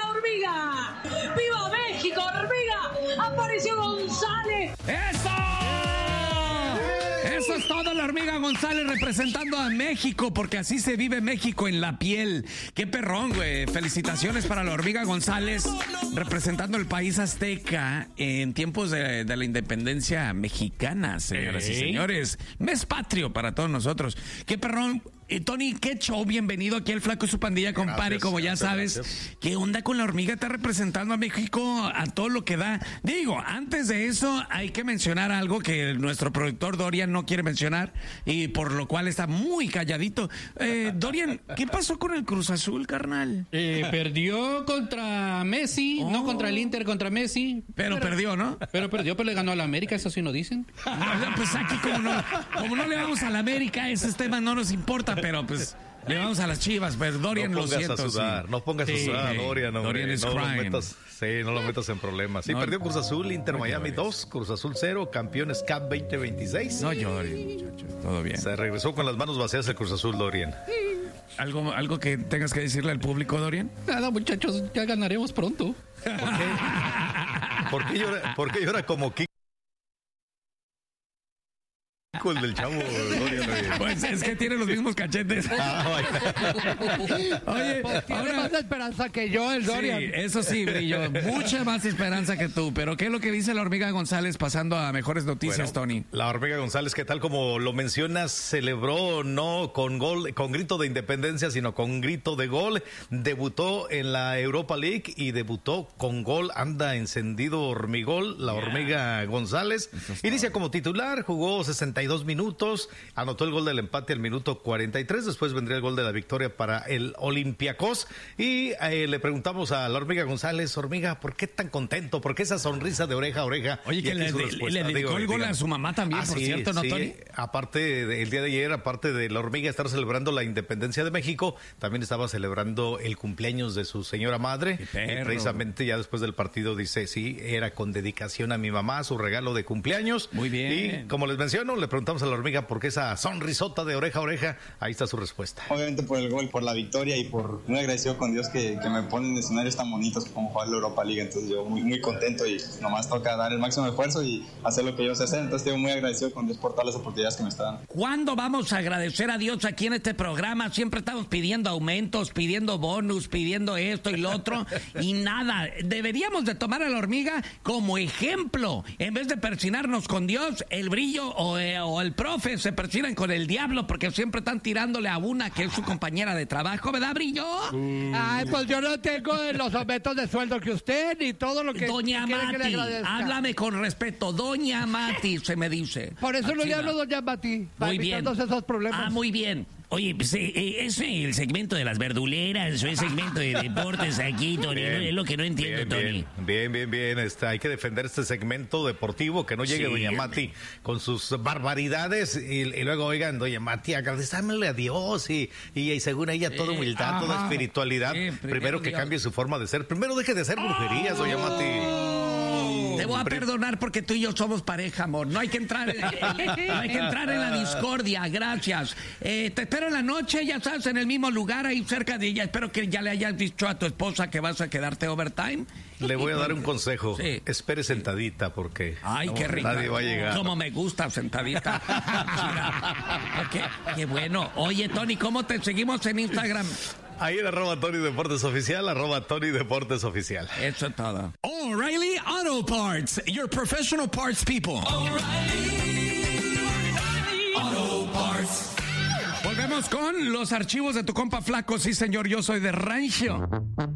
la hormiga! ¡Viva México, hormiga! ¡Aparicio González! ¡Eso! Eso es todo, la hormiga González representando a México, porque así se vive México en la piel. ¡Qué perrón, güey! Felicitaciones para la hormiga González representando el país azteca en tiempos de la independencia mexicana, señoras y señores. Mes patrio para todos nosotros. ¡Qué perrón! Tony, qué show, bienvenido aquí al Flaco y su pandilla, compadre, como ya sabes. Gracias. ¿Qué onda con la hormiga? Está representando a México a todo lo que da. Digo, antes de eso hay que mencionar algo que nuestro productor Dorian no quiere mencionar y por lo cual está muy calladito. Dorian, ¿qué pasó con el Cruz Azul, carnal? Perdió contra Messi, no contra el Inter, contra Messi. Pero perdió, ¿no? Pero perdió, pero le ganó a la América, eso sí nos dicen. Pues aquí como no le vamos a la América, esos temas no nos importa. Pero pues le vamos a las Chivas, pero Dorian, no lo siento. No pongas a sudar, Dorian. Dorian es crying. No lo metas en problemas. Sí, perdió Cruz Azul, Inter Miami 2, Cruz Azul 0, campeones Cup 2026. No llores, muchachos, todo bien. Se regresó con las manos vacías el Cruz Azul, Dorian. ¿Algo que tengas que decirle al público, Dorian? Nada, muchachos, ya ganaremos pronto. ¿Por qué llora como Kiko? El del chavo, Dorian. Pues es que tiene los mismos cachetes. Oye, pues tiene más esperanza que yo, el Dorian. Sí, eso sí, Brillo. Mucha más esperanza que tú. Pero ¿qué es lo que dice la hormiga González pasando a mejores noticias, Tony? La hormiga González, que tal como lo mencionas, celebró no con gol, con grito de independencia, sino con grito de gol. Debutó en la Europa League y debutó con gol. Anda encendido hormigol, la hormiga González. Inicia como titular, jugó 62 minutos, anotó el gol del empate al minuto 43, después vendría el gol de la victoria para el Olympiacos y le preguntamos a la hormiga González, hormiga, ¿por qué tan contento? ¿Por qué esa sonrisa de oreja a oreja? Oye, que le dedicó el gol a su mamá también, por cierto, ¿no, Tony? Aparte, el día de ayer, aparte de la hormiga estar celebrando la independencia de México, también estaba celebrando el cumpleaños de su señora madre, y precisamente ya después del partido dice, sí, era con dedicación a mi mamá, su regalo de cumpleaños. Muy bien. Y como les menciono, le preguntamos a la hormiga por qué esa sonrisota de oreja a oreja. Ahí está su respuesta. Obviamente por el gol, por la victoria y por muy agradecido con Dios que me ponen en escenarios tan bonitos como jugar la Europa League. Entonces yo muy contento y nomás toca dar el máximo esfuerzo y hacer lo que yo sé hacer. Entonces estoy muy agradecido con Dios por todas las oportunidades que me está dando. ¿Cuándo vamos a agradecer a Dios aquí en este programa? Siempre estamos pidiendo aumentos, pidiendo bonus, pidiendo esto y lo otro y nada. Deberíamos de tomar a la hormiga como ejemplo. En vez de persinarnos con Dios, el Brillo o el profe se persiguen con el diablo porque siempre están tirándole a una que es su compañera de trabajo, ¿verdad, Brillo? Ay, pues yo no tengo los aumentos de sueldo que usted ni todo lo que Doña quiere Mati, que le agradezca. háblame con respeto. Doña Mati, se me dice. Por eso lo llamo Doña Mati, para evitarnos esos problemas. Ah, muy bien. Oye, pues es el segmento de las verduleras, o el segmento de deportes aquí, Tony. Es lo que no entiendo, Tony. Bien. Hay que defender este segmento deportivo, que no llegue Doña Mati con sus barbaridades y luego, oigan, Doña Mati, agradecámosle a Dios y según ella toda humildad, toda espiritualidad. Primero que cambie su forma de ser. Primero deje de hacer brujerías, Doña Mati. Te voy a perdonar porque tú y yo somos pareja, amor. No hay que entrar, en la discordia. Gracias. Te espero en la noche, ya sabes, en el mismo lugar, ahí cerca de ella. Espero que ya le hayas dicho a tu esposa que vas a quedarte overtime. Le voy a dar un consejo. Sí. Espere sentadita porque qué rica. nadie va a llegar. Como me gusta sentadita. Qué bueno. Oye, Tony, ¿cómo te seguimos en Instagram? Ahí en @TonyDeportesOficial, @TonyDeportesOficial. Eso es todo. O'Reilly Auto Parts, your professional parts people. O'Reilly Auto Parts. Volvemos con los archivos de tu compa Flaco. Sí, señor, yo soy de rancho.